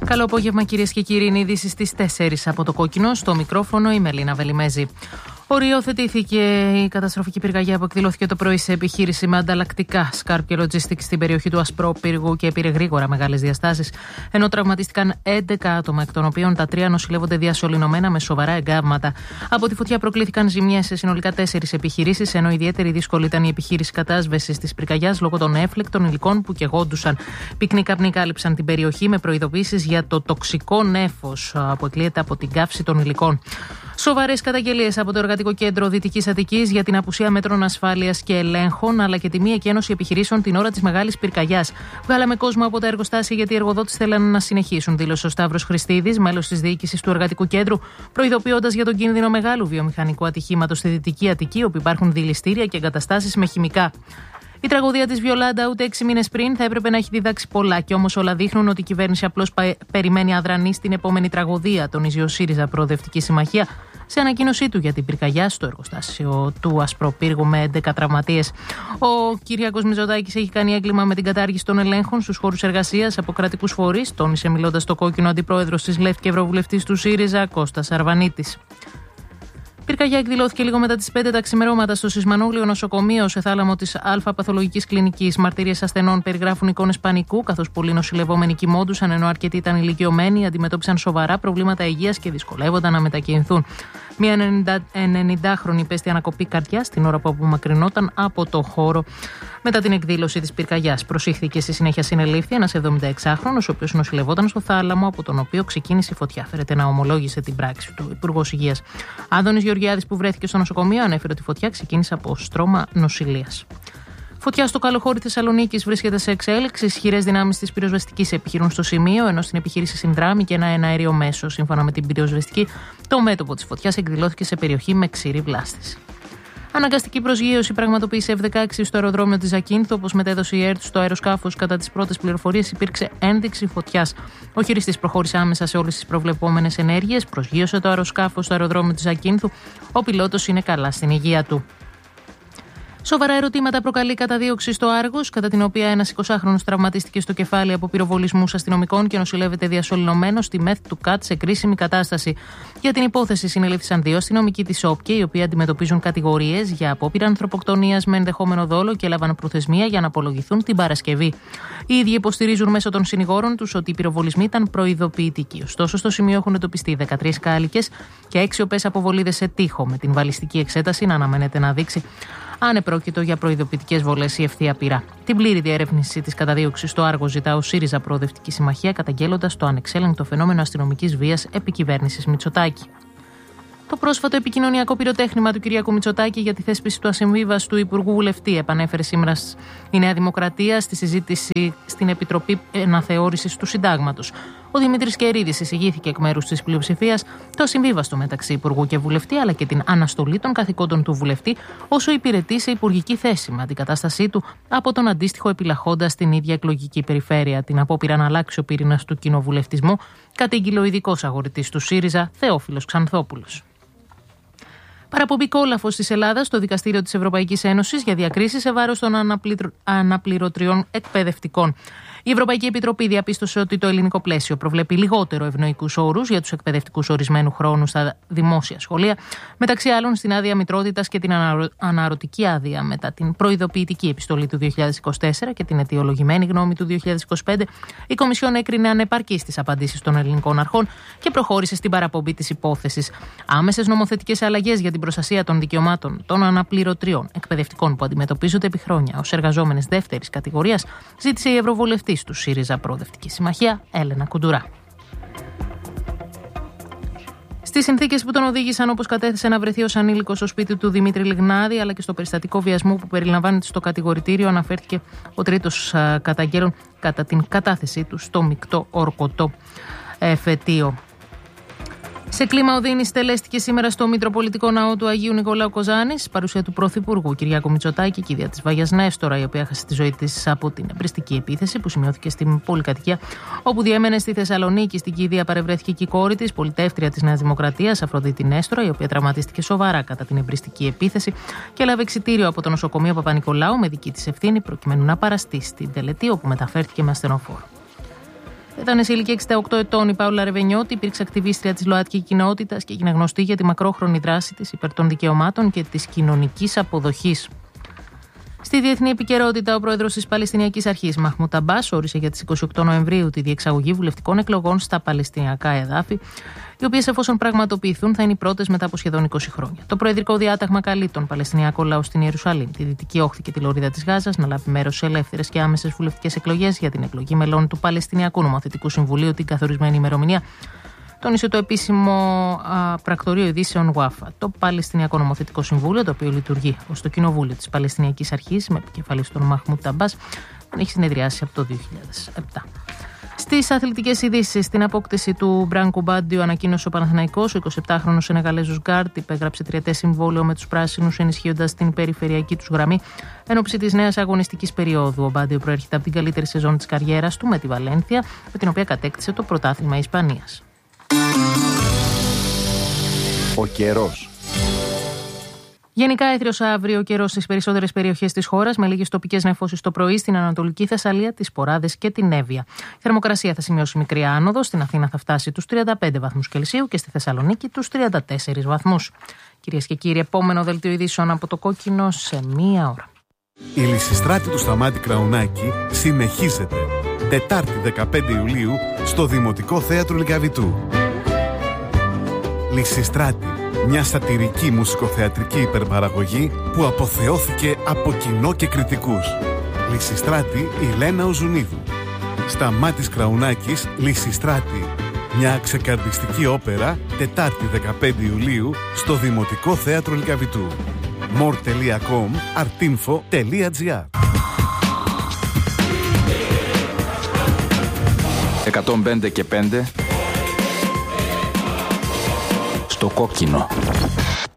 Καλό απόγευμα, κυρίες και κύριοι. Είναι ειδήσεις στις 4 από το Κόκκινο. Στο μικρόφωνο η Μελίνα Βελιμέζη. Οριοθετήθηκε η καταστροφική πυρκαγιά που εκδηλώθηκε το πρωί σε επιχείρηση με ανταλλακτικά σκάρπ και logistics στην περιοχή του Ασπρόπυργου και πήρε γρήγορα μεγάλες διαστάσεις. Ενώ τραυματίστηκαν 11 άτομα, εκ των οποίων τα 3 νοσηλεύονται διασωληνωμένα με σοβαρά εγκάβματα. Από τη φωτιά προκλήθηκαν ζημιές σε συνολικά 4 επιχειρήσεις, ενώ ιδιαίτερη δύσκολη ήταν η επιχείρηση κατάσβεσης της πυρκαγιάς λόγω των έφλεκτων υλικών που καιγόντουσαν. Πυκνοί καπνοί κάλυψαν την περιοχή με προειδοποιήσεις για το τοξικό νέφος που εκλείεται από την καύση των υλικών. Σοβαρές καταγγελίες από το Εργατικό Κέντρο Δυτικής Αττικής για την απουσία μέτρων ασφάλειας και ελέγχων, αλλά και τη μη εκένωση επιχειρήσεων την ώρα της μεγάλης πυρκαγιάς. Βγάλαμε κόσμο από τα εργοστάσια γιατί οι εργοδότες θέλαν να συνεχίσουν, δήλωσε ο Σταύρος Χριστίδης, μέλος της διοίκησης του Εργατικού Κέντρου, προειδοποιώντας για τον κίνδυνο μεγάλου βιομηχανικού ατυχήματος στη Δυτική Αττική, όπου υπάρχουν δειλιστήρια και εγκαταστάσεις με χημικά. Η τραγωδία της Βιολάντα ούτε 6 μήνες πριν θα έπρεπε να έχει διδάξει πολλά, και όμως όλα δείχνουν ότι η κυβέρνηση απλώς περιμένει αδρανή στην επόμενη τραγωδία, τονίζει ο ΣΥΡΙΖΑ Προοδευτική Συμμαχία σε ανακοίνωσή του για την πυρκαγιά στο εργοστάσιο του Ασπροπύργου με 11 τραυματίες. Ο Κυριάκος Μητσοτάκης έχει κάνει έγκλημα με την κατάργηση των ελέγχων στους χώρους εργασίας από κρατικούς φορείς, τόνισε μιλώντας στο Κόκκινο αντιπρόεδρος της ΛΕΦ και ευρωβουλευτής του ΣΥΡΙΖΑ Κώστας Αρβανίτης. Η πυρκαγιά εκδηλώθηκε λίγο μετά τις 5 τα ξημερώματα στο Σισμανόγλιο νοσοκομείο σε θάλαμο της Α Παθολογικής Κλινικής. Μαρτύριες ασθενών περιγράφουν εικόνες πανικού, καθώς πολλοί νοσηλευόμενοι κοιμόντουσαν, ενώ αρκετοί ήταν ηλικιωμένοι, αντιμετώπισαν σοβαρά προβλήματα υγείας και δυσκολεύονταν να μετακινηθούν. Μια 90χρονη υπέστη ανακοπή καρδιάς την ώρα που απομακρυνόταν από το χώρο μετά την εκδήλωση της πυρκαγιάς. Προσήχθηκε στη συνέχεια συνελήφθη ένας 76χρονος, ο οποίος νοσηλευόταν στο θάλαμο, από τον οποίο ξεκίνησε η φωτιά. Φέρεται να ομολόγησε την πράξη του Υπουργός Υγείας. Άδωνης Γεωργιάδης, που βρέθηκε στο νοσοκομείο, ανέφερε ότι η φωτιά ξεκίνησε από στρώμα νοσηλείας. Φωτιά στο Καλοχώρι Θεσσαλονίκης βρίσκεται σε εξέλιξη. Ισχυρές δυνάμεις της πυροσβεστικής επιχειρούν στο σημείο, ενώ στην επιχείρηση συνδράμει και ένα εναέριο μέσο. Σύμφωνα με την πυροσβεστική, το μέτωπο της φωτιάς εκδηλώθηκε σε περιοχή με ξηρή βλάστηση. Αναγκαστική προσγείωση πραγματοποίησε F-16 στο αεροδρόμιο της Ζακίνθου, όπως μετέδωσε η ΕΡΤ στο αεροσκάφος. Κατά τις πρώτες πληροφορίες, υπήρξε ένδειξη φωτιάς. Ο χειριστής προχώρησε άμεσα σε όλες τις προβλεπόμενες ενέργειες, προσγείωσε το αεροσκάφος στο αεροδρόμιο της Ζακίνθου. Ο πιλότος είναι καλά στην υγεία του. Σοβαρά ερωτήματα προκαλεί καταδίωξη στο Άργος, κατά την οποία ένας 20χρονος τραυματίστηκε στο κεφάλι από πυροβολισμούς αστυνομικών και νοσηλεύεται διασωληνωμένος στη ΜΕΘ του ΚΑΤ σε κρίσιμη κατάσταση. Για την υπόθεση συνελήφθησαν 2 αστυνομικοί της ΟΠΚΕ, οι οποίοι αντιμετωπίζουν κατηγορίες για απόπειρα ανθρωποκτονίας με ενδεχόμενο δόλο και έλαβαν προθεσμία για να απολογηθούν την Παρασκευή. Οι ίδιοι υποστηρίζουν μέσω των συνηγόρων τους ότι οι πυροβολισμοί ήταν προειδοποιητικοί. Ωστόσο, στο σημείο έχουν εντοπιστεί 13 κάλικες και 6 οπές αποβολίδες σε τοίχο, με την βαλιστική εξέταση να αναμένεται να δείξει αν επρόκειτο για προειδοποιητικές βολές ή ευθεία πυρά. Την πλήρη διερεύνηση της καταδίωξης στο Άργο ζητά ο ΣΥΡΙΖΑ Προοδευτική Συμμαχία, καταγγέλλοντας το ανεξέλεγκτο φαινόμενο αστυνομικής βίας επί κυβέρνησης Μητσοτάκη. Το πρόσφατο επικοινωνιακό πυροτέχνημα του Κυριάκου Μητσοτάκη για τη θέσπιση του ασυμβίβαστου Υπουργού Βουλευτή επανέφερε σήμερα η Νέα Δημοκρατία στη συζήτηση στην Επιτροπή Αναθεώρησης του Συντάγματος. Ο Δημήτρης Κερίδης εισηγήθηκε εκ μέρους της πλειοψηφίας το ασυμβίβαστο μεταξύ Υπουργού και Βουλευτή, αλλά και την αναστολή των καθηκόντων του Βουλευτή όσο υπηρετεί σε υπουργική θέση, με αντικατάστασή του από τον αντίστοιχο επιλαχόντα στην ίδια εκλογική περιφέρεια. Την απόπειρα να αλλάξει ο πυρήνας του κοινοβουλευτισμού κατήγγειλε ο ειδικός αγορητής του ΣΥΡΙΖΑ, Θεόφιλος Ξανθόπουλος. Παραπομπή κόλαφος της Ελλάδας στο Δικαστήριο της Ευρωπαϊκής Ένωσης για διακρίσεις σε βάρος των αναπληρωτριών εκπαιδευτικών. Η Ευρωπαϊκή Επιτροπή διαπίστωσε ότι το ελληνικό πλαίσιο προβλέπει λιγότερο ευνοϊκούς όρους για τους εκπαιδευτικούς ορισμένου χρόνου στα δημόσια σχολεία, μεταξύ άλλων στην άδεια μητρότητας και την αναρωτική άδεια μετά την προειδοποιητική επιστολή του 2024 και την αιτιολογημένη γνώμη του 2025. Η Κομισιόν έκρινε ανεπαρκείς τις απαντήσεις των ελληνικών αρχών και προχώρησε στην παραπομπή της υπόθεσης. Άμεσες νομοθετικές αλλαγές για την προστασία των δικαιωμάτων των αναπληρωτριών εκπαιδευτικών που αντιμετωπίζονται επί χρόνια ως εργαζόμενες δεύτερης κατηγορίας ζήτησε η Ευρωβουλευτής του ΣΥΡΙΖΑ Προοδευτική Συμμαχία, Έλενα Κουντουρά. Στις συνθήκες που τον οδήγησαν, όπως κατέθεσε, να βρεθεί ως ανήλικος στο σπίτι του Δημήτρη Λιγνάδη, αλλά και στο περιστατικό βιασμού που περιλαμβάνεται στο κατηγορητήριο, αναφέρθηκε ο τρίτος καταγγέλλον κατά την κατάθεσή του στο μεικτό ορκωτό εφετείο. Σε κλίμα οδύνης στελέστηκε σήμερα στο Μητροπολιτικό Ναό του Αγίου Νικολάου Κοζάνης, παρουσία του Πρωθυπουργού Κυριάκου Μητσοτάκη και η κηδεία της Βάγιας Νέστορα, η οποία έχασε τη ζωή της από την εμπριστική επίθεση που σημειώθηκε στην πολυκατοικία όπου διέμενε στη Θεσσαλονίκη. Στην κηδεία παρευρέθηκε και η κόρη της, πολιτεύτρια της Νέας Δημοκρατίας, Αφροδίτη Νέστορα, η οποία τραυματίστηκε σοβαρά κατά την εμπριστική επίθεση και έλαβε εξιτήριο από το νοσοκομείο Παπα-Νικολάου με δική της ευθύνη προκειμένου να παραστεί στην τελετή, όπου μεταφέρθηκε με ασθενοφόρο. Ήταν σε ηλικία 68 ετών η Πάουλα Ρεβενιώτη, υπήρξε ακτιβίστρια της ΛΟΑΤΚΙ κοινότητας και έγινε γνωστή για τη μακρόχρονη δράση της υπέρ των δικαιωμάτων και της κοινωνικής αποδοχής. Στη διεθνή επικαιρότητα, ο πρόεδρος της Παλαιστινιακής Αρχής, Μαχμούντ Αμπάς, όρισε για τις 28 Νοεμβρίου τη διεξαγωγή βουλευτικών εκλογών στα Παλαιστινιακά εδάφη, οι οποίες, εφόσον πραγματοποιηθούν, θα είναι οι πρώτες μετά από σχεδόν 20 χρόνια. Το προεδρικό διάταγμα καλεί τον Παλαιστινιακό λαό στην Ιερουσαλήμ, τη Δυτική Όχθη και τη Λωρίδα της Γάζας να λάβει μέρος σε ελεύθερες και άμεσες βουλευτικές εκλογές για την εκλογή μελών του Παλαιστινιακού Νομοθετικού Συμβουλίου την καθορισμένη ημερομηνία. Τόνισε το επίσημο πρακτορείο ειδήσεων Wafa. Το Παλαιστινιακό Νομοθετικό Συμβούλιο, το οποίο λειτουργεί ως το Κοινοβούλιο της Παλαιστινιακής Αρχής, με επικεφαλή τον Μαχμούντ Αμπάς, δεν έχει συνεδριάσει από το 2007. Στις αθλητικές ειδήσεις, στην απόκτηση του Μπράνκο Μπάντιο ανακοίνωσε ο Παναθηναϊκός. Ο 27χρονος Σενεγαλέζος γκάρντ υπέγραψε τριετές συμβόλαιο με τους πράσινους, ενισχύοντας την περιφερειακή τους γραμμή εν ώψη της νέας αγωνιστικής περίοδου. Ο Μπάντιο προέρχεται από την καλύτερη σεζόν της καριέρας του με τη Βαλένθια, με την οποία κατέκτησε το πρωτάθλημα Ισπανίας. Ο καιρός. Γενικά έθριος αύριο καιρός στις περισσότερες περιοχές της χώρας, με λίγες τοπικές νεφώσεις το πρωί στην Ανατολική Θεσσαλία, τις Ποράδες και την Εύβοια. Η θερμοκρασία θα σημειώσει μικρή άνοδο, στην Αθήνα θα φτάσει τους 35 βαθμούς Κελσίου και στη Θεσσαλονίκη τους 34 βαθμούς. Κυρίες και κύριοι, επόμενο δελτίο ειδήσεων από το Κόκκινο σε μία ώρα. Η Λυσιστράτη του Σταμάτη Κραουνάκη συνεχίζεται. Τετάρτη 15 Ιουλίου στο Δημοτικό Θέατρο Λυκαβητού. Λυσιστράτη, μια σατιρική μουσικοθεατρική υπερπαραγωγή που αποθεώθηκε από κοινό και κριτικούς. Λυσιστράτη η Λένα Οζουνίδου. Σταμάτης Κραουνάκης, Λυσιστράτη. Μια ξεκαρδιστική όπερα, Τετάρτη 15 Ιουλίου στο Δημοτικό Θέατρο Λυκαβητού. more.com, artinfo.gr. 105 και 5 στο Κόκκινο.